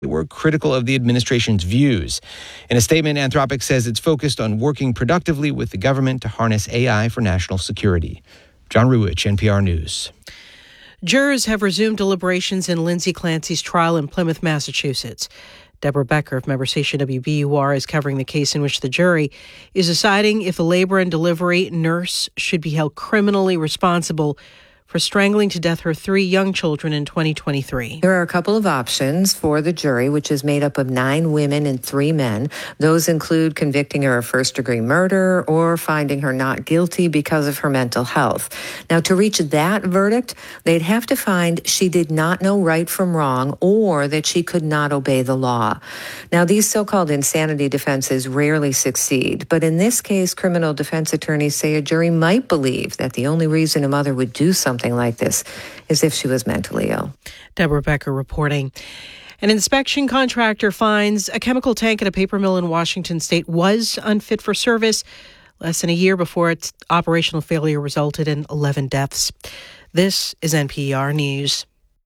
were critical of the administration's views. In a statement, Anthropic says it's focused on working productively with the government to harness AI for national security. John Ruwich, NPR News. Jurors have resumed deliberations in Lindsay Clancy's trial in Plymouth, Massachusetts. Deborah Becker of member station WBUR is covering the case in which the jury is deciding if the labor and delivery nurse should be held criminally responsible for strangling to death her 3 young children in 2023. There are a couple of options for the jury, which is made up of 9 women and 3 men. Those include convicting her of first-degree murder or finding her not guilty because of her mental health. Now, to reach that verdict, they'd have to find she did not know right from wrong or that she could not obey the law. Now, these so-called insanity defenses rarely succeed, but in this case, criminal defense attorneys say a jury might believe that the only reason a mother would do something like this is if she was mentally ill. Deborah Becker reporting. An inspection contractor finds a chemical tank at a paper mill in Washington state was unfit for service less than a year before its operational failure resulted in 11 deaths. This is NPR News.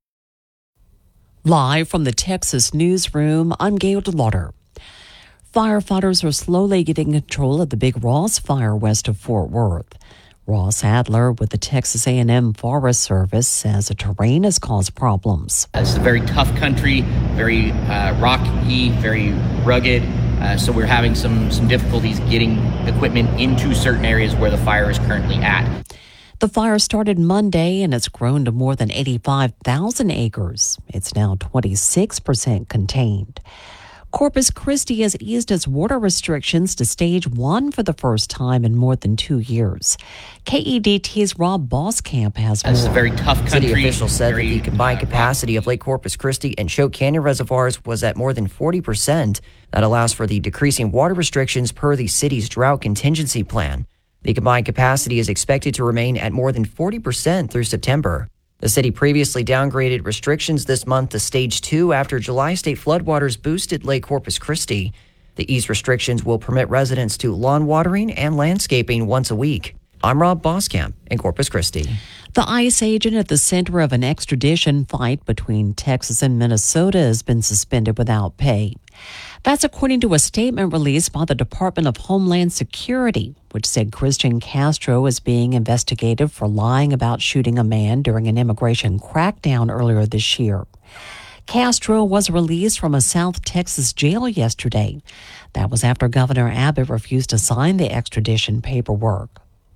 Live from the Texas newsroom, I'm Gail DeLauder. Firefighters are slowly getting control of the Big Ross fire west of Fort Worth. Ross Adler with the Texas A&M Forest Service says the terrain has caused problems. It's a very tough country, very rocky, very rugged. So we're having some difficulties getting equipment into certain areas where the fire is currently at. The fire started Monday and it's grown to more than 85,000 acres. It's now 26% contained. Corpus Christi has eased its water restrictions to stage 1 for the first time in more than 2 years. KEDT's Rob Boskamp has more. This is a very tough country. City officials said that the combined capacity of Lake Corpus Christi and Choke Canyon reservoirs was at more than 40%. That allows for the decreasing water restrictions per the city's drought contingency plan. The combined capacity is expected to remain at more than 40% through September. The city previously downgraded restrictions this month to Stage 2 after July state floodwaters boosted Lake Corpus Christi. The eased restrictions will permit residents to lawn watering and landscaping once a week. I'm Rob Boskamp in Corpus Christi. The ICE agent at the center of an extradition fight between Texas and Minnesota has been suspended without pay. That's according to a statement released by the Department of Homeland Security, which said Christian Castro is being investigated for lying about shooting a man during an immigration crackdown earlier this year. Castro was released from a South Texas jail yesterday. That was after Governor Abbott refused to sign the extradition paperwork.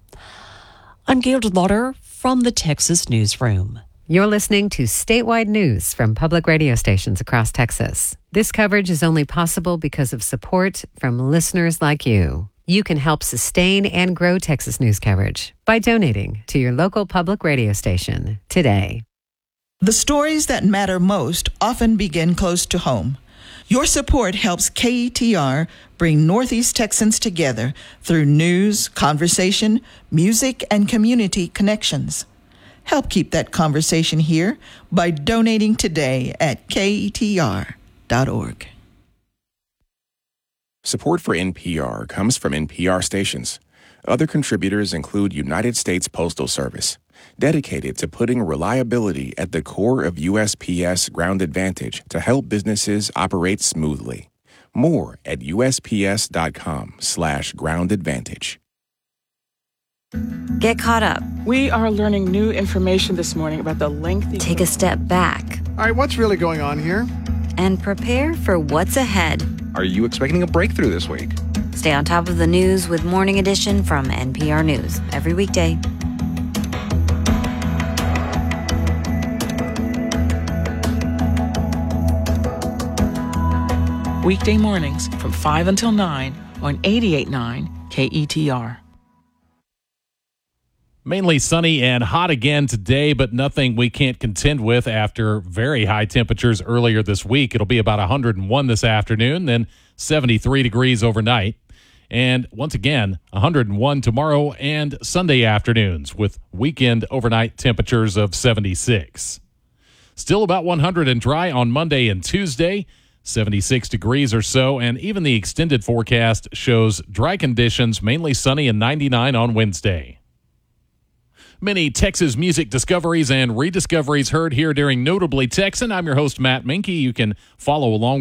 I'm Gail DeLauder from the Texas Newsroom. You're listening to statewide news from public radio stations across Texas. This coverage is only possible because of support from listeners like you. You can help sustain and grow Texas news coverage by donating to your local public radio station today. The stories that matter most often begin close to home. Your support helps KETR bring Northeast Texans together through news, conversation, music, and community connections. Help keep that conversation here by donating today at KETR.org. Support for NPR comes from NPR stations. Other contributors include United States Postal Service, dedicated to putting reliability at the core of USPS Ground Advantage to help businesses operate smoothly. More at USPS.com/Ground Advantage. Get caught up. We are learning new information this morning about the lengthy... Take a step back. All right, what's really going on here? And prepare for what's ahead. Are you expecting a breakthrough this week? Stay on top of the news with Morning Edition from NPR News every weekday. Weekday mornings from 5 until 9 on 88.9 KETR. Mainly sunny and hot again today, but nothing we can't contend with after very high temperatures earlier this week. It'll be about 101 this afternoon, then 73 degrees overnight. And once again, 101 tomorrow and Sunday afternoons with weekend overnight temperatures of 76. Still about 100 and dry on Monday and Tuesday, 76 degrees or so, and even the extended forecast shows dry conditions, mainly sunny and 99 on Wednesday. Many Texas music discoveries and rediscoveries heard here during Notably Texan. I'm your host, Matt Minke. You can follow along